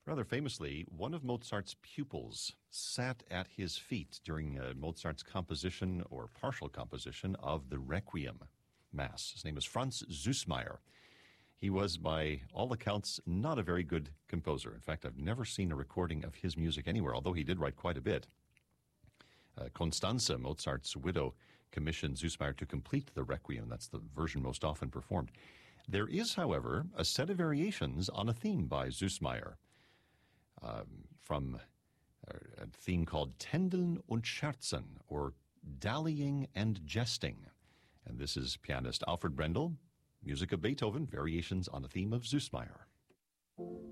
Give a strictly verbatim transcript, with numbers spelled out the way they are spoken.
Rather famously, one of Mozart's pupils sat at his feet during uh, Mozart's composition or partial composition of the Requiem Mass. His name is Franz Süssmayr. He was, by all accounts, not a very good composer. In fact, I've never seen a recording of his music anywhere, although he did write quite a bit. Uh, Constanze, Mozart's widow, commissioned Süssmayr to complete the Requiem. That's the version most often performed. There is, however, a set of variations on a theme by Süssmayr, uh, from a theme called Tändeln und Scherzen, or Dallying and Jesting. And this is pianist Alfred Brendel, music of Beethoven, variations on a theme of Süssmayr.